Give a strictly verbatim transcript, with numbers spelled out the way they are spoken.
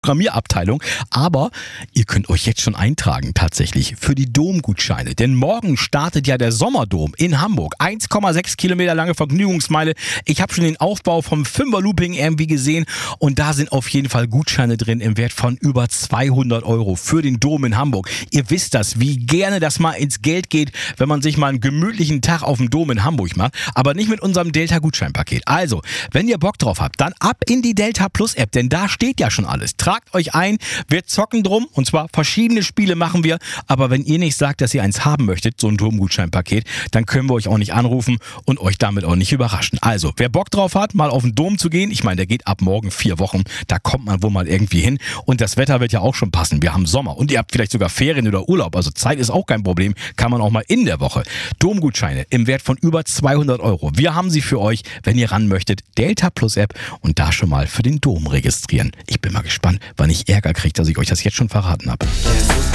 Programmierabteilung. Aber ihr könnt euch jetzt schon eintragen, tatsächlich, für die Domgutscheine. Denn morgen startet ja der Sommerdom in Hamburg. eins Komma sechs Kilometer lange Vergnügungsmeile. Ich habe schon den Aufbau vom Fünfer-Looping irgendwie gesehen. Und da sind auf jeden Fall Gutscheine drin im Wert von über zweihundert Euro für den Dom in Hamburg. Ihr wisst das, wie gerne das mal ins Geld geht, wenn man sich mal einen gemütlichen Tag auf dem Dom in Hamburg macht. Aber nicht mit unserem Delta-Gutscheinpaket. Also, wenn ihr Bock drauf habt, dann ab in die Delta Plus App. Denn da steht ja schon alles. Tragt euch ein, wir zocken drum, und zwar verschiedene Spiele machen wir, aber wenn ihr nicht sagt, dass ihr eins haben möchtet, so ein Domgutscheinpaket, dann können wir euch auch nicht anrufen und euch damit auch nicht überraschen. Also, wer Bock drauf hat, mal auf den Dom zu gehen, ich meine, der geht ab morgen vier Wochen, da kommt man wohl mal irgendwie hin und das Wetter wird ja auch schon passen, wir haben Sommer und ihr habt vielleicht sogar Ferien oder Urlaub, also Zeit ist auch kein Problem, kann man auch mal in der Woche. Domgutscheine im Wert von über zweihundert Euro, wir haben sie für euch, wenn ihr ran möchtet, Delta Plus App und da schon mal für den Dom registrieren. Ich bin mal gespannt, wann ich Ärger kriege, dass ich euch das jetzt schon verraten habe.